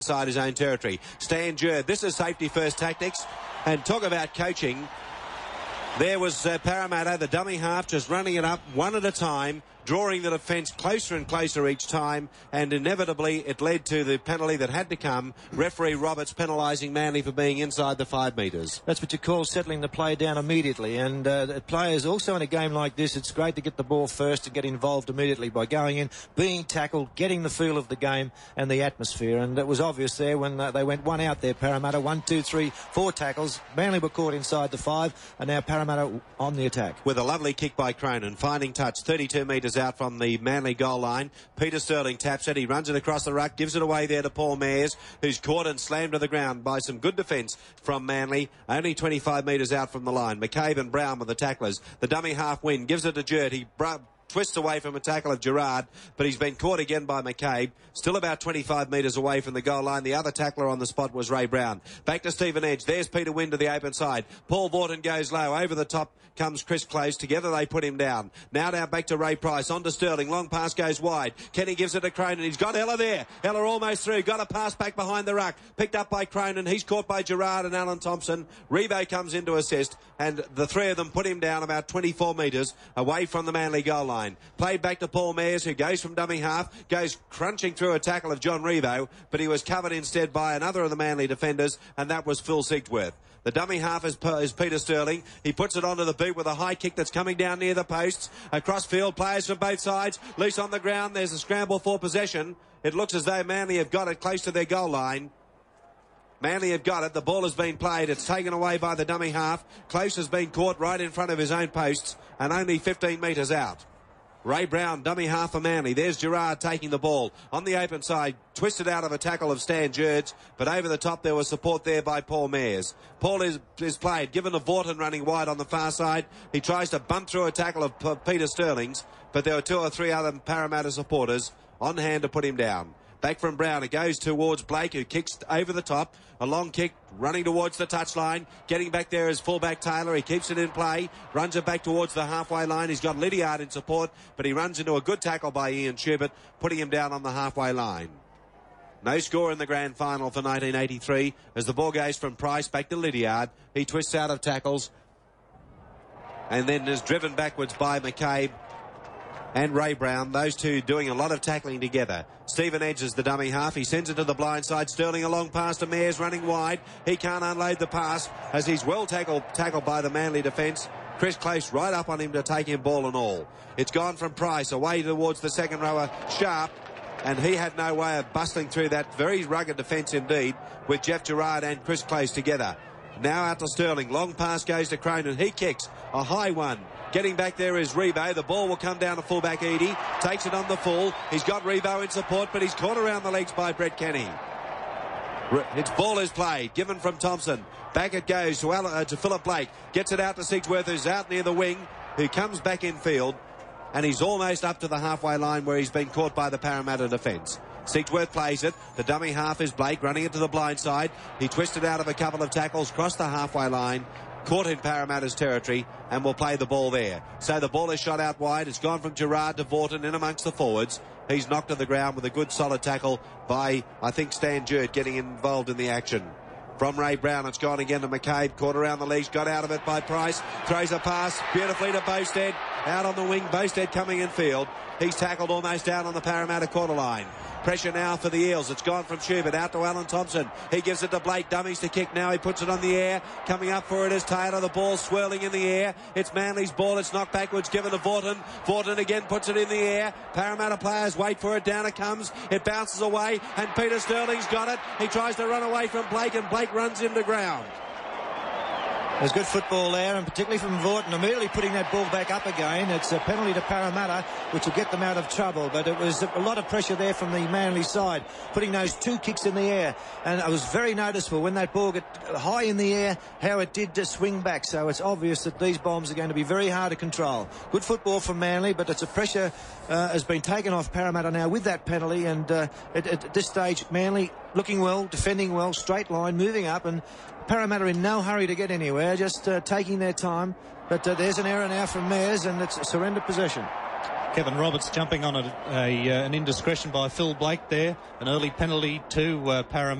inside his own territory. Stan Jerd, this is safety first tactics, and talk about coaching. There was Parramatta, the dummy half, just running it up one at a time, drawing the defence closer and closer each time, and inevitably it led to the penalty that had to come. Referee Roberts penalising Manly for being inside the 5 metres. That's what you call settling the play down immediately, and players also in a game like this, it's great to get the ball first and get involved immediately by going in, being tackled, getting the feel of the game and the atmosphere, and it was obvious there when they went one out there, Parramatta, 1, 2, 3, 4 tackles. Manly were caught inside the 5, and now Parramatta on the attack. With a lovely kick by Cronin, finding touch, 32 metres out from the Manly goal line. Peter Sterling taps it, he runs it across the ruck, gives it away there to Paul Mayers, who's caught and slammed to the ground by some good defence from Manly, only 25 metres out from the line. McCabe and Brown with the tacklers. The dummy half win, gives it to Jerd. He twists away from a tackle of Gerard, but he's been caught again by McCabe. Still about 25 metres away from the goal line. The other tackler on the spot was Ray Brown. Back to Stephen Edge. There's Peter Wynn to the open side. Paul Vaughton goes low. Over the top comes Chris Close. Together they put him down. Now back to Ray Price. On to Sterling. Long pass goes wide. Kenny gives it to Cronin. He's got Ella there. Ella almost through. Got a pass back behind the ruck. Picked up by Cronin. He's caught by Gerard and Alan Thompson. Revo comes in to assist, and the three of them put him down about 24 metres away from the Manly goal line. Played back to Paul Mayers, who goes from dummy half, goes crunching through a tackle of John Revo, but he was covered instead by another of the Manly defenders, and that was Phil Sigsworth. The dummy half is Peter Sterling. He puts it onto the boot with a high kick that's coming down near the posts. Across field, players from both sides. Loose on the ground. There's a scramble for possession. It looks as though Manly have got it close to their goal line. Manly have got it. The ball has been played. It's taken away by the dummy half. Close has been caught right in front of his own posts and only 15 metres out. Ray Brown, dummy half for Manly. There's Gerard taking the ball on the open side, twisted out of a tackle of Stan Jerd, but over the top there was support there by Paul Mayers. Paul is played, given to Vaughton running wide on the far side. He tries to bump through a tackle of Peter Sterling's, but there were 2 or 3 other Parramatta supporters on hand to put him down. Back from Brown, it goes towards Blake, who kicks over the top. A long kick, running towards the touchline. Getting back there is fullback Taylor. He keeps it in play, runs it back towards the halfway line. He's got Lydiard in support, but he runs into a good tackle by Ian Schubert, putting him down on the halfway line. No score in the grand final for 1983 as the ball goes from Price back to Lydiard. He twists out of tackles and then is driven backwards by McCabe and Ray Brown, those two doing a lot of tackling together. Stephen Edge is the dummy half. He sends it to the blind side. Sterling a long pass to Mayers running wide. He can't unload the pass as he's well tackled by the Manly defence. Chris Close right up on him to take him ball and all. It's gone from Price away towards the second rower, Sharp, and he had no way of busting through that very rugged defence indeed with Jeff Gerard and Chris Close together. Now out to Sterling. Long pass goes to Cronin. He kicks a high one. Getting back there is Rebo. The ball will come down to fullback Eadie. Takes it on the full. He's got Rebo in support, but he's caught around the legs by Brett Kenny. Its ball is played. Given from Thompson. Back it goes to Philip Blake. Gets it out to Sigsworth, who's out near the wing, who comes back in field. And he's almost up to the halfway line where he's been caught by the Parramatta defence. Sigsworth plays it. The dummy half is Blake running it to the blind side. He twisted out of a couple of tackles, crossed the halfway line, caught in Parramatta's territory, and will play the ball there. So the ball is shot out wide. It's gone from Gerard to Vaughton in amongst the forwards. He's knocked to the ground with a good solid tackle by, I think, Stan Jerd getting involved in the action. From Ray Brown, it's gone again to McCabe, caught around the leash, got out of it by Price, throws a pass beautifully to Bosted, out on the wing, Bosted coming in field. He's tackled almost down on the Parramatta quarter line. Pressure now for the Eels. It's gone from Schubert out to Alan Thompson. He gives it to Blake. Dummies to kick now. He puts it on the air. Coming up for it is Taylor. The ball swirling in the air. It's Manly's ball. It's knocked backwards, given to Vaughton. Vaughton again puts it in the air. Parramatta players wait for it. Down it comes. It bounces away, and Peter Sterling's got it. He tries to run away from Blake, and Blake runs him to ground. There's good football there, and particularly from Vaughton, immediately putting that ball back up again. It's a penalty to Parramatta, which will get them out of trouble. But it was a lot of pressure there from the Manly side, putting those 2 kicks in the air. And it was very noticeable when that ball got high in the air, how it did to swing back. So it's obvious that these bombs are going to be very hard to control. Good football from Manly, but it's a pressure has been taken off Parramatta now with that penalty. And at this stage, Manly looking well, defending well, straight line, moving up, and Parramatta in no hurry to get anywhere, just taking their time. But there's an error now from Mayers, and it's surrender possession. Kevin Roberts jumping on an indiscretion by Phil Blake there. An early penalty to Parramatta.